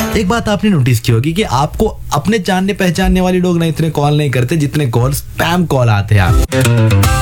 एक बात आपने नोटिस की होगी कि आपको अपने जानने पहचानने वाले लोग ना इतने कॉल नहीं करते जितने कॉल स्पैम कॉल आते हैं आप।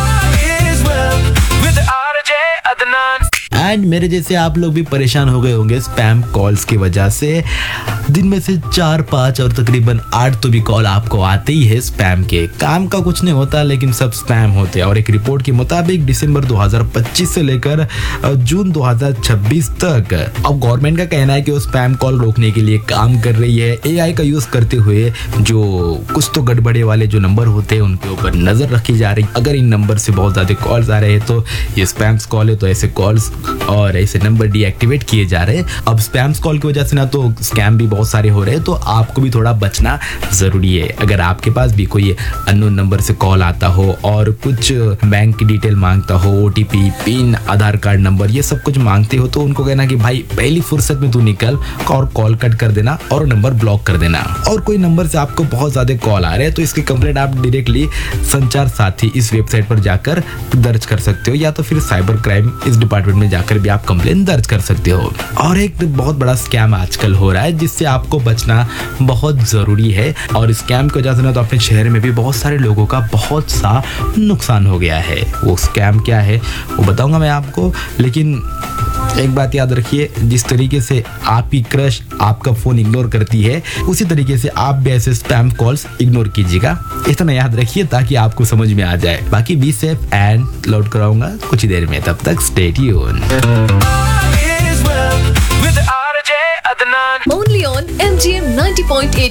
एंड मेरे जैसे आप लोग भी परेशान हो गए होंगे स्पैम कॉल्स की वजह से। दिन में से 4-5 और तकरीबन 8 तो भी कॉल आपको आते ही है स्पैम के। काम का कुछ नहीं होता लेकिन सब स्पैम होते हैं। और एक रिपोर्ट के मुताबिक दिसंबर 2025 से लेकर जून 2026 तक अब गवर्नमेंट का कहना है कि वो स्पैम कॉल रोकने के लिए काम कर रही है। एआई का यूज करते हुए जो कुछ तो गड़बड़े वाले जो नंबर होते हैं उनके ऊपर नजर रखी जा रही। अगर इन नंबर से बहुत ज्यादा कॉल्स आ रहे हैं तो ये स्पैम्स कॉल है, तो ऐसे कॉल्स और ऐसे नंबर डीएक्टिवेट किए जा रहे हैं। अब स्पैम्स कॉल की वजह से ना तो स्कैम भी बहुत सारे हो रहे हैं, तो आपको भी थोड़ा बचना जरूरी है। अगर आपके पास भी कोई अननोन नंबर से कॉल आता हो और कुछ बैंक की डिटेल मांगता हो, ओटीपी, पिन, आधार कार्ड नंबर, ये सब कुछ मांगते हो, तो उनको कहना कि भाई पहली फुर्सत में तू निकल और कॉल कट कर देना और नंबर ब्लॉक कर देना। और कोई नंबर से आपको बहुत ज्यादा कॉल आ रहे हैं तो इसकी कंप्लेंट आप डायरेक्टली संचार साथी इस वेबसाइट पर जाकर दर्ज कर सकते हो, या तो फिर साइबर क्राइम इस डिपार्टमेंट में जाकर भी आप कंप्लेंट दर्ज कर सकते हो। और एक बहुत बड़ा स्कैम आजकल हो रहा है जिससे आपको बचना बहुत जरूरी है। और स्कैम की वजह से ना तो अपने शहर में भी बहुत सारे लोगों का बहुत सा नुकसान हो गया है। वो स्कैम क्या है वो बताऊंगा मैं आपको, लेकिन एक बात याद रखिए, जिस तरीके से आपकी क्रश आपका फोन इग्नोर करती है उसी तरीके से आप भी ऐसे स्पैम कॉल्स इग्नोर कीजिएगा। इतना याद रखिए ताकि आपको समझ में आ जाए। बाकी बी सेफ एंड लौट कराऊंगा कुछ ही देर में, तब तक stay tune. Only on MGM 90.8